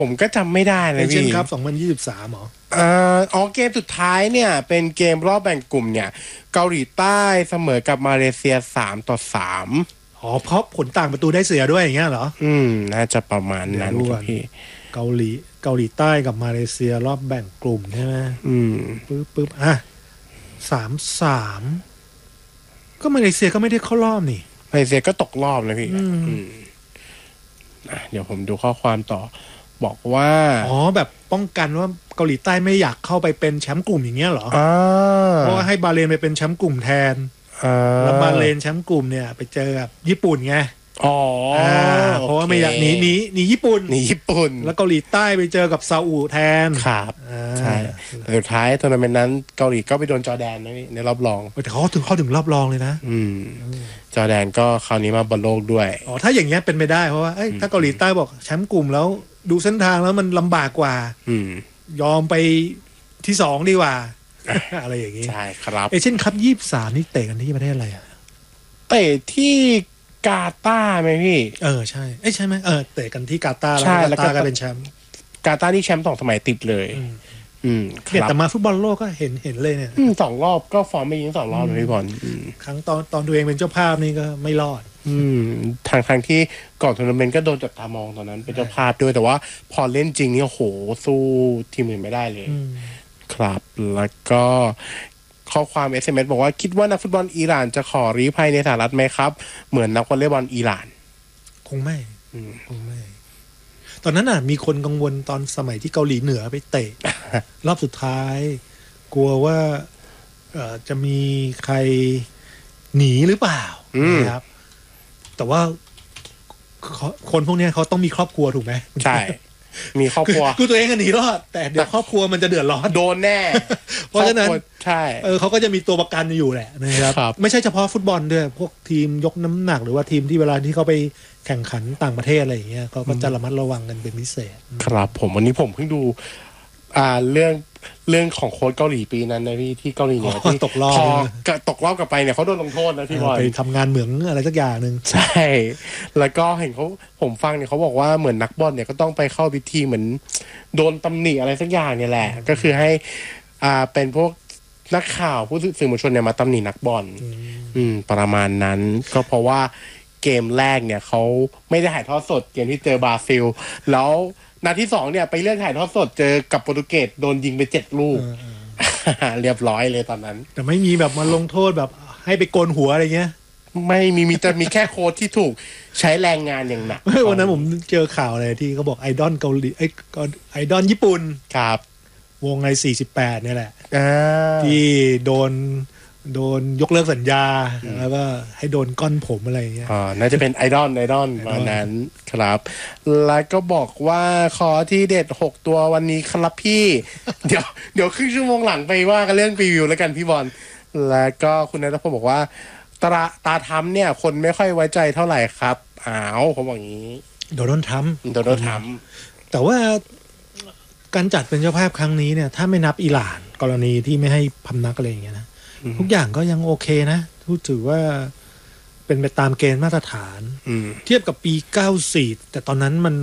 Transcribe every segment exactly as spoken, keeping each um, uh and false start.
ผมก็จำไม่ได้นะพี่เอเชียนคัพสองพันยี่สิบสามเหรออ่าอ๋อเกมสุดท้ายเนี่ยเป็นเกมรอบแบ่งกลุ่มเนี่ยเกาหลีใต้เสมอกับมาเลเซียสามต่อสามอ๋อเพราะผลต่างประตูได้เสียด้วยอย่างเงี้ยเหรออืมน่าจะประมาณนั้นครับพี่เกาหลีเกาหลีใต้กับมาเลเซียรอบแบ่งกลุ่มใช่ไหมอืมปึ๊บปึ๊บอ่ะสามสามก็มาเลเซียก็ไม่ได้เข้ารอบนี่มาเลเซียก็ตกรอบนะพี่อืมอ่ะเดี๋ยวผมดูข้อความต่อบอกว่าอ๋อแบบป้องกันว่าเกาหลีใต้ไม่อยากเข้าไปเป็นแชมป์กลุ่มอย่างเงี้ยเหรออ่าเพราะว่าให้บาห์เรนไปเป็นแชมป์กลุ่มแทนแล้วบาห์เรนแชมป์กลุ่มเนี่ยไปเจอกับญี่ปุ่นไงอ๋อเพราะว่าไม่อยากหนีหนีหนีญี่ปุ่นหนีญี่ปุ่นแล้วเกาหลีใต้ไปเจอกับซาอุแทนครับใช่แต่สุดท้ายทัวร์นาเมนต์นั้นเกาหลีก็ไปโดนจอร์แดนนะในรอบรองแต่เขาถึงเขาถึงรอบรองเลยนะอืมจอร์แดนก็คราวนี้มาบอลโลกด้วยอ๋อถ้าอย่างเงี้ยเป็นไปได้เพราะว่าถ้าเกาหลีใต้บอกแชมป์กลุ่มแล้วดูเส้นทางแล้วมันลำบากกว่าอืมยอมไปที่สองดีกว่า อะไรอย่างงี้ใช่ครับเอเชียนคัพยี่สิบสามนี่เตะกันที่ประเทศอะไรอ่ะเตะที่กาตาร์ไหมพี่เออใช่เอ้ใช่ไหมเออเตะกันที่กาตาร์แล้วกาตาร์ก็เป็นแชมป์กาตาร์นี่แชมป์สองสมัยติดเลยอืมเนี่ยแต่มาฟุตบอลโลกก็เห็นเห็นเลยเนี่ยสองรอบก็ฟอร์มไม่ยิงสองรอบเลยพี่บอลครั้งตอนตอนตัวเองเป็นเจ้าภาพนี่ก็ไม่รอดอืมทางทางที่ก่อนทัวร์นาเมนต์ก็โดนจับตามองตอนนั้นเป็นเจ้าภาพด้วยแต่ว่าพอเล่นจริงนี่โอ้โหสู้ทีมอื่นไม่ได้เลยครับแล้วก็ข้อความ เอส เอ็ม เอส บอกว่าคิดว่านักฟุตบอลอิหร่านจะขอลี้ภัยในสหรัฐไหมครับเหมือนนักวอลเลย์บอลอิหร่านคงไม่คงไม่ตอนนั้นน่ะมีคนกังวลตอนสมัยที่เกาหลีเหนือไปเตะ รอบสุดท้ายกลัวว่าเอ่อจะมีใครหนีหรือเปล่านะครับแต่ว่าคนพวกนี้เขาต้องมีครอบครัวถูกไหมใช่มีครอบครัวคือตัวเองก็หนีรอดแต่เดี๋ยวครอบครัวมันจะเดือดร้อนโดนแน่เพราะฉะนั้นใช่เออเขาก็จะมีตัวประกันอยู่แหละนะครับไม่ใช่เฉพาะฟุตบอลด้วยพวกทีมยกน้ำหนักหรือว่าทีมที่เวลาที่เขาไปแข่งขันต่างประเทศอะไรอย่างเงี้ยเขาก็จะระมัดระวังกันเป็นพิเศษครับผมวันนี้ผมเพิ่งดูอ่าเรื่องเรื่องของโค้ชเกาหลีปีนั้นนะพี่ที่เกาหลีเนี่ยที่ตกรอบพอตกรอบกลับไปเนี่ยเขาโดนลงโทษนะพี่บอลไปทำงานเหมืองอะไรสักอย่างนึงใช่แล้วก็เห็นเขาผมฟังเนี่ยเขาบอกว่าเหมือนนักบอลเนี่ยก็ต้องไปเข้าพิธีเหมือนโดนตำหนิอะไรสักอย่างเนี่ยแหละก็คือให้อ่าเป็นพวกนักข่าวผู้สื่อมวลชนเนี่ยมาตำหนินักบอลอืมประมาณนั้นก็เพราะว่าเกมแรกเนี่ยเขาไม่ได้ถ่ายทอดสดเกมที่เจอบราซิลแล้วนาทีสองเนี่ยไปเลือกถ่ายทอดสดเจอกับโปรตุเกสโดนยิงไปเจ็ดลูกเรียบร้อยเลยตอนนั้นแต่ไม่มีแบบมาลงโทษแบบให้ไปโกนหัวอะไรเงี้ยไม่มีมีแต่มีแค่โค้ชที่ถูกใช้แรงงานอย่างหนักวันนั้นผมเจอข่าวอะไรที่เขาบอกไอดอลเกาหลีไอไอดอลญี่ปุ่นครับวงไอสี่สิบแปดเนี่ยแหละที่โดนโดนยกเลิกสัญญาแล้วก็ให้โดนก้อนผมอะไรเงี้ยอ่าน่าจะเป็นไอดอลไอดอลมานั้นครับแล้วก็บอกว่าขอที่เด็ดหกตัววันนี้ครับพี่เดี๋ยวเดี๋ยวครึ่งชั่วโมงหลังไปว่ากันเรื่องรีวิวแล้วกันพี่บอลแล้วก็คุณณัฐพงศ์บอกว่าตาตาทำเนี่ยคนไม่ค่อยไว้ใจเท่าไหร่ครับอ้าวเขาบอกอย่างนี้โดนโดนทำโดนโดนทำแต่ว่าการจัดเป็นเจ้าภาพครั้งนี้เนี่ยถ้าไม่นับอิหร่านกรณีที่ไม่ให้พำนักอะไรอย่างเงี้ยนะทุกอย่างก็ยังโอเคนะทุกถือว่าเป็นไปตามเกณฑ์มาตรฐานเทียบกับปีเก้าสิบสี่แต่ตอนนั้นมัน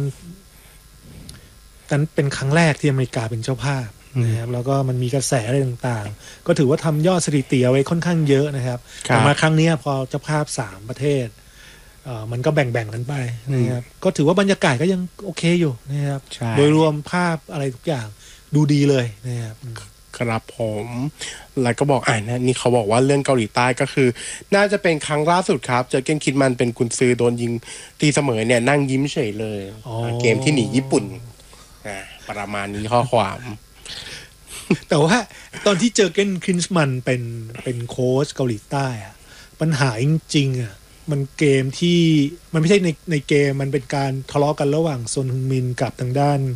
กันเป็นครั้งแรกที่อเมริกาเป็นเจ้าภาพนะครับแล้วก็มันมีกระแสอะไรต่างๆก็ถือว่าทำยอดสถิติเอาไว้ค่อนข้างเยอะนะครับแต่มาครั้งนี้พอเจ้าภาพสามประเทศเอ่อมันก็แบ่งๆกันไปนะครับก็ถือว่าบรรยากาศก็ยังโอเคอยู่นะครับโดยรวมภาพอะไรทุกอย่างดูดีเลยนะครับครับผมแล้วก็บอกอ่านะนี่เขาบอกว่าเรื่องเกาหลีใต้ก็คือน่าจะเป็นครั้งล่าสุดครับเจอเกนคิดมันเป็นกุนซือโดนยิงตีเสมอเนี่ยนั่งยิ้มเฉยเลยเกมที่หนีญี่ปุ่นอ่าประมาณนี้ข้อความแต่ว่าตอนที่เจอเกนคินส์มันเป็นเป็นโค้ชเกาหลีใต้อะปัญหาจริงๆอ่ะมันเกมที่มันไม่ใช่ในในเกมมันเป็นการทะเลาะกันระหว่างซนฮึงมินกับทางด้าน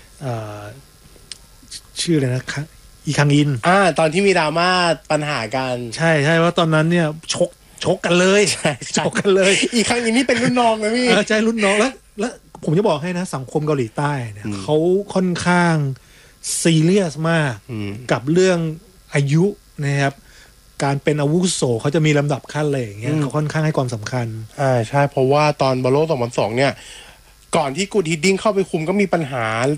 ชื่ออะไรนะอีคังอินอ่าตอนที่มีดราม่าปัญหากันใช่ใช่ว่าตอนนั้นเนี่ยชกชกกันเลยใช่ชกกันเลยอีคังอินนี่เป็นรุ่นน้องนะพี่ใช่รุ่นน้องแล้วแล้วผมจะบอกให้นะสังคมเกาหลีใต้เนี่ยเขาค่อนข้างซีเรียสมากกับเรื่องอายุนะครับการเป็นอาวุโสเขาจะมีลำดับขั้นเลยอย่างเงี้ยเขาค่อนข้างให้ความสำคัญอ่าใช่เพราะว่าตอนบอลโลกสองพันสองเนี่ยก่อนที่กูดฮิดดิ้งเข้าไปคุมก็มีปัญหา